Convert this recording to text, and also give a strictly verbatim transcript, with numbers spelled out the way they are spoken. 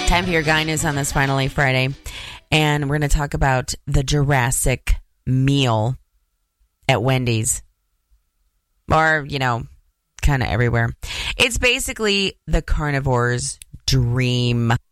Time for your Guy News on this Finally Friday. And we're going to talk about the Jurassic meal at Wendy's. Or, you know, kind of everywhere. It's basically the carnivore's dream.